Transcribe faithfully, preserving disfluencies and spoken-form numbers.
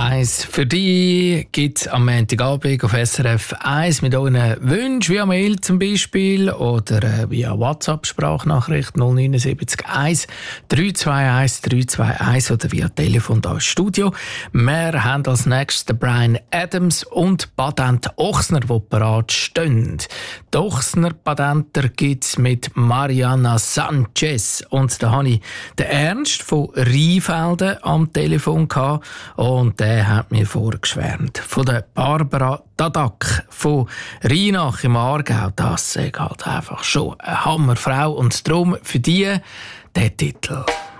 eins für dich gibt es am Montagabend auf S R F eins mit euren Wünschen, via Mail zum Beispiel oder äh, via WhatsApp-Sprachnachricht null neun sieben eins drei zwei eins drei zwei eins oder via Telefon da ins Studio. Wir haben als nächstes den Bryan Adams und Patent Ochsner, die parat stehen. Die Ochsner Patenter gibt es mit Mariana Sanchez. Und da habe ich den Ernst von Rheinfelden am Telefon gehabt. Und der hat mir vorgeschwärmt von der Barbara Dadak von Rheinach im Aargau. Das ist halt einfach schon eine Hammerfrau. Und darum für die der Titel.